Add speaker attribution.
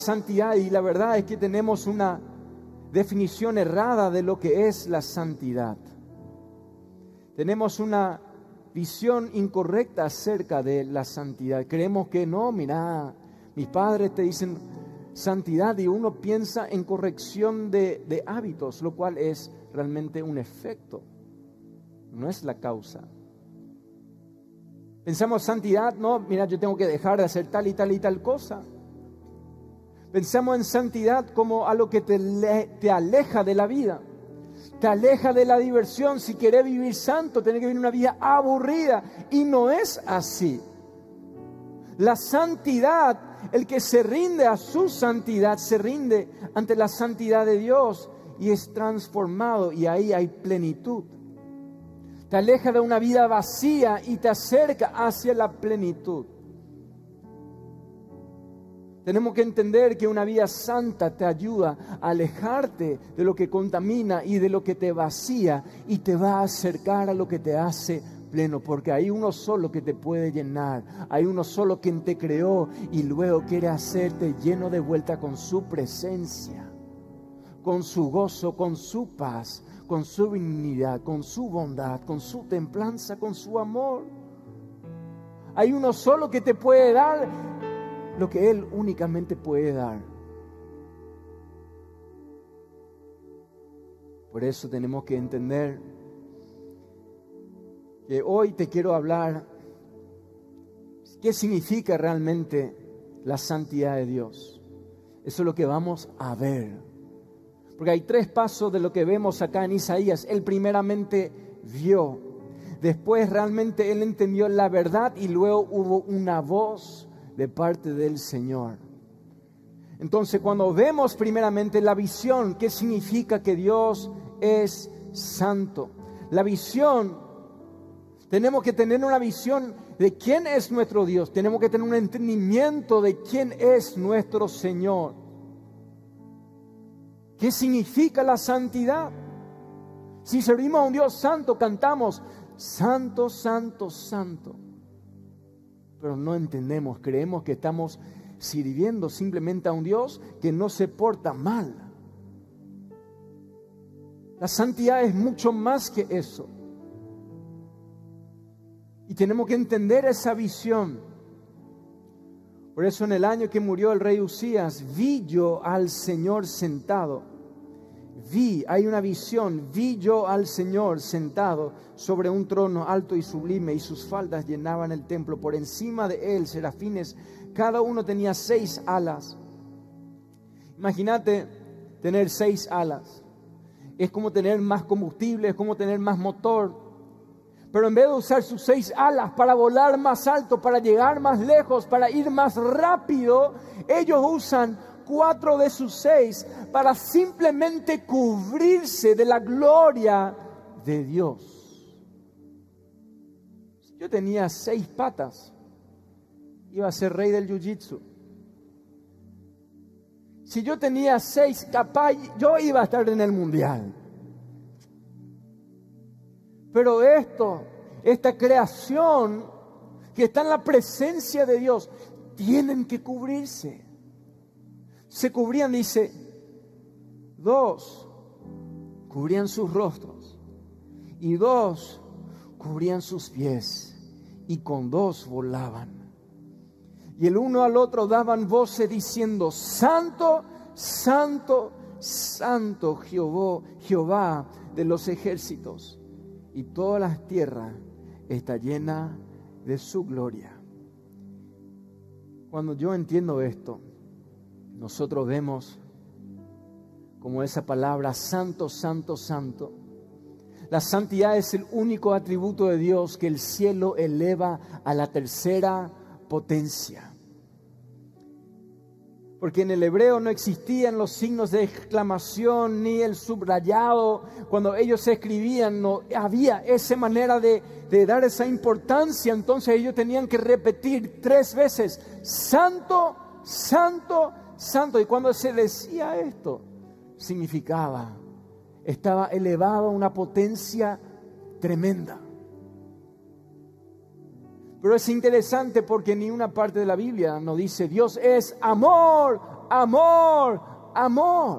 Speaker 1: santidad y la verdad es que tenemos una definición errada de lo que es la santidad. Tenemos una visión incorrecta acerca de la santidad. Creemos que no, mira, mis padres te dicen santidad y uno piensa en corrección de hábitos, lo cual es realmente un efecto, no es la causa. Pensamos santidad, no, mira, yo tengo que dejar de hacer tal y tal y tal cosa. Pensamos en santidad como algo que te aleja de la vida, te aleja de la diversión. Si querés vivir santo, tenés que vivir una vida aburrida. Y no es así. La santidad, el que se rinde a su santidad, se rinde ante la santidad de Dios y es transformado, y ahí hay plenitud. Te aleja de una vida vacía y te acerca hacia la plenitud. Tenemos que entender que una vida santa te ayuda a alejarte de lo que contamina y de lo que te vacía, y te va a acercar a lo que te hace pleno, porque hay uno solo que te puede llenar, hay uno solo quien te creó y luego quiere hacerte lleno de vuelta con su presencia, con su gozo, con su paz, con su benignidad, con su bondad, con su templanza, con su amor. Hay uno solo que te puede dar lo que Él únicamente puede dar. Por eso tenemos que entender que hoy te quiero hablar qué significa realmente la santidad de Dios. Eso es lo que vamos a ver. Porque hay 3 pasos de lo que vemos acá en Isaías. Él primeramente vio, después realmente él entendió la verdad y luego hubo una voz de parte del Señor. Entonces, cuando vemos primeramente la visión, ¿qué significa que Dios es santo? La visión, tenemos que tener una visión de quién es nuestro Dios. Tenemos que tener un entendimiento de quién es nuestro Señor. ¿Qué significa la santidad? Si servimos a un Dios santo, cantamos santo, santo, santo. Pero no entendemos, creemos que estamos sirviendo simplemente a un Dios que no se porta mal. La santidad es mucho más que eso. Y tenemos que entender esa visión. Por eso en el año que murió el rey Usías, vi yo al Señor sentado. Hay una visión, vi yo al Señor sentado sobre un trono alto y sublime, y sus faldas llenaban el templo. Por encima de él, serafines, cada uno tenía 6 alas. Imagínate tener 6 alas. Es como tener más combustible, es como tener más motor. Pero en vez de usar sus 6 alas para volar más alto, para llegar más lejos, para ir más rápido, ellos usan 4 de sus 6 para simplemente cubrirse de la gloria de Dios. Si yo tenía 6 patas, iba a ser rey del jiu-jitsu. Si yo tenía 6, capaz yo iba a estar en el mundial. Pero esta creación que está en la presencia de Dios, tienen que cubrirse. Se cubrían, dice, 2 cubrían sus rostros y 2 cubrían sus pies, y con 2 volaban. Y el uno al otro daban voces diciendo: Santo, Santo, Santo Jehová de los ejércitos, y toda la tierra está llena de su gloria. Cuando yo entiendo esto, nosotros vemos como esa palabra santo, santo, santo. La santidad es el único atributo de Dios que el cielo eleva a la 3ª potencia. Porque en el hebreo no existían los signos de exclamación ni el subrayado. Cuando ellos escribían, no había esa manera de dar esa importancia. Entonces ellos tenían que repetir 3 veces: santo, santo, santo. Y cuando se decía esto, significaba, estaba elevado a una potencia tremenda. Pero es interesante porque ni una parte de la Biblia nos dice Dios es amor, amor, amor.